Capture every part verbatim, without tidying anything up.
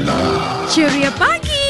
Ceria pagi.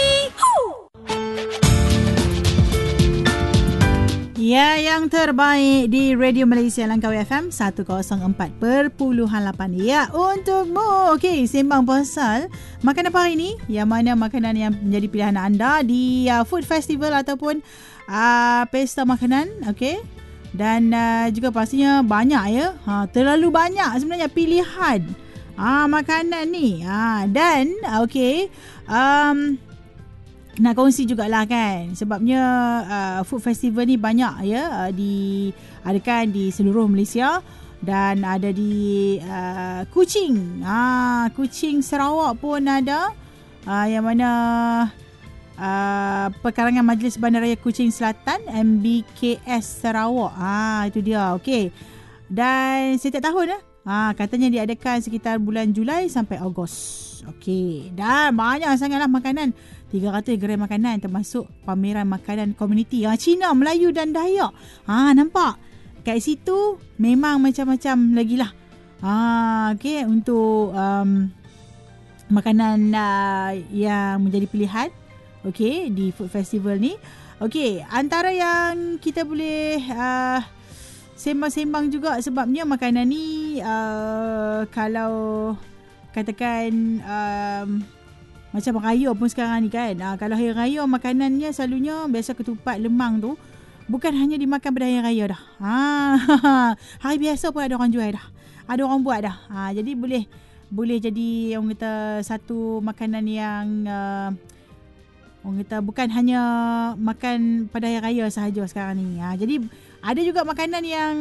Ya, yang terbaik di Radio Malaysia Langkawi F M seratus empat perpuluhan lapan. Ya, untukmu. Okey, sembang pasal makanan apa hari ni? Yang mana makanan yang menjadi pilihan anda di uh, food festival ataupun uh, pesta makanan. Okey. Dan uh, juga pastinya banyak ya. Ha, terlalu banyak sebenarnya pilihan ah makanan ni. Ha, dan okey. Um Nak kongsi jugalah kan, sebabnya uh, food festival ni banyak ya uh, diadakan di seluruh Malaysia dan ada di uh, Kuching. Ah, Kuching Sarawak pun ada, uh, yang mana uh, perkarangan Majlis Bandaraya Kuching Selatan M B K S Sarawak. Ah, itu dia. Okey. Dan setiap tahun eh, ah, katanya diadakan sekitar bulan Julai sampai Ogos. Okey, dan banyak sangatlah makanan. tiga ratus gerai makanan termasuk pameran makanan komuniti. Ha, Cina, Melayu dan Dayak. Ha, nampak? Kat situ memang macam-macam lagi lah. Ha, okay, untuk um, makanan uh, yang menjadi pilihan okay, di food festival ni. Okay, antara yang kita boleh uh, sembang-sembang juga sebabnya makanan ni uh, kalau katakan um, macam raya pun sekarang ni kan. Ha, kalau hari raya makanannya selalunya biasa ketupat lemang tu bukan hanya dimakan pada hari raya dah. Ha, hari biasa pun ada orang jual dah. Ada orang buat dah. Ha, jadi boleh boleh jadi orang kata satu makanan yang uh, orang kata bukan hanya makan pada hari raya sahaja sekarang ni. Ha, jadi ada juga makanan yang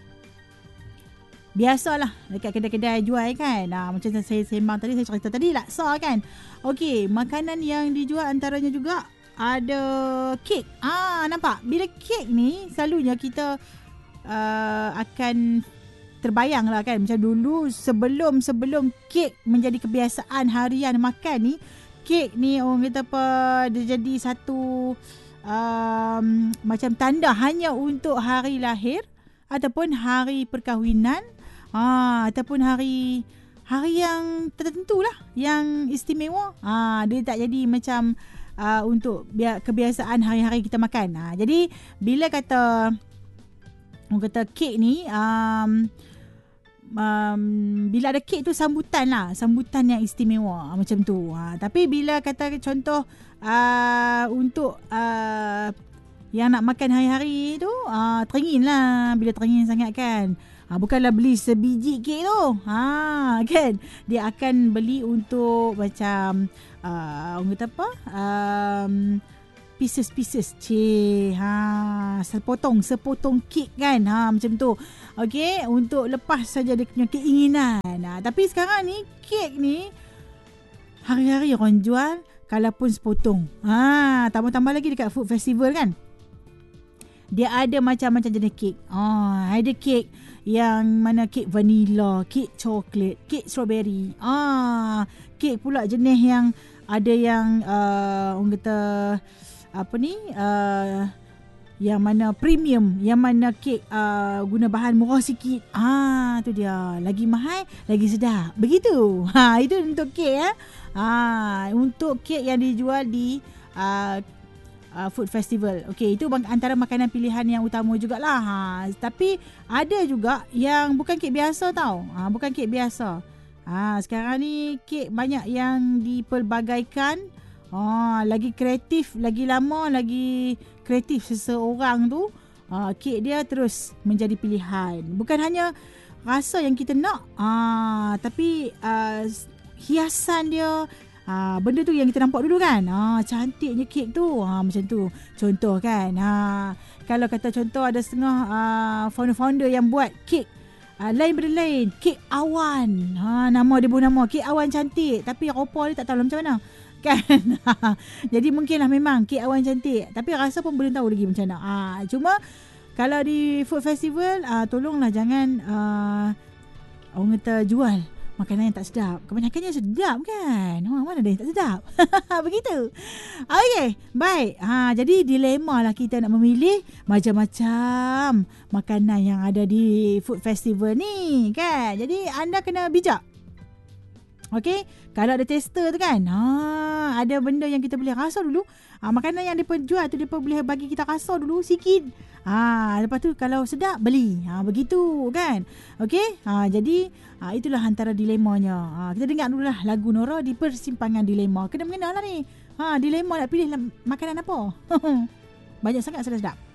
biasalah dekat kedai-kedai jual kan. Nah, macam saya sembang tadi, saya cerita tadi laksa kan. Okey, makanan yang dijual antaranya juga ada kek. Ah, nampak? Bila kek ni selalunya kita uh, akan terbayang lah kan. Macam dulu sebelum sebelum kek menjadi kebiasaan harian makan ni, kek ni orang kata apa, dia jadi satu um, macam tanda hanya untuk hari lahir ataupun hari perkahwinan. Ah, ataupun hari hari yang tertentu lah, yang istimewa. Ah, dia tak jadi macam uh, untuk kebiasaan hari-hari kita makan. Ah, jadi bila kata orang kata kek ni, um, um, bila ada kek tu sambutan lah, sambutan yang istimewa macam tu. Ah, tapi bila kata contoh uh, untuk uh, yang nak makan hari-hari tu, uh, teringin lah. Bila teringin sangat kan, ha, bukanlah beli sebiji kek tu. Ha, kan? Dia akan beli untuk macam uh, orang kata apa? Um, pieces-pieces. Cik. Ha, sepotong, sepotong kek kan. Ha, macam tu. Okey, untuk lepas saja dia punya keinginan. Ha, tapi sekarang ni, kek ni hari-hari orang jual kalaupun sepotong. Ha, tambah-tambah lagi dekat food festival kan. Dia ada macam-macam jenis kek. Oh, ada kek yang mana kek vanila, kek coklat, kek strawberry. Ah, kek pula jenis yang ada yang uh, orang kata apa ni? Uh, yang mana premium, yang mana kek uh, guna bahan murah sikit. Ah, tu dia. Lagi mahal, lagi sedap. Begitu. Ha, itu untuk kek ya. Ah, untuk kek yang dijual di uh, Uh, food festival. Okey, itu antara makanan pilihan yang utama jugalah. Ha, tapi ada juga yang bukan kek biasa tau. Ha, bukan kek biasa. Ha, sekarang ni kek banyak yang dipelbagaikan. Ha, lagi kreatif, lagi lama, lagi kreatif seseorang tu. Ha, kek dia terus menjadi pilihan. Bukan hanya rasa yang kita nak. Ha, tapi uh, hiasan dia. Ha, benda tu yang kita nampak dulu kan. Ha, cantiknya kek tu. Ha, macam tu. Contoh kan. Ha, kalau kata contoh ada setengah uh, founder-founder yang buat kek uh, lain benda lain. Kek awan. Ha, nama dia pun nama. Kek awan cantik. Tapi rupa dia tak tahu macam mana. Kan. Jadi mungkinlah memang kek awan cantik. Tapi rasa pun belum tahu lagi macam mana. Ha, cuma kalau di food festival, uh, tolonglah jangan uh, orang kata jual makanan yang tak sedap. Kebanyakannya sedap kan. Ha, mana ada yang tak sedap. Begitu. Okey, baik. Ha, jadi dilema lah kita nak memilih macam-macam makanan yang ada di food festival ni kan. Jadi anda kena bijak. Okey, kalau ada tester tu kan, ha, ada benda yang kita boleh rasa dulu. Ha, makanan yang depa jual tu depa boleh bagi kita rasa dulu sikit. Ha, lepas tu kalau sedap beli. Ha, begitu kan. Okey, ha, jadi ha, itulah antara dilemanya. Ha, kita dengar dululah lagu Nora di Persimpangan Dilema. Kena mengenal lah ni. Ha, dilema nak pilih makanan apa. Banyak sangat sedap-sedap.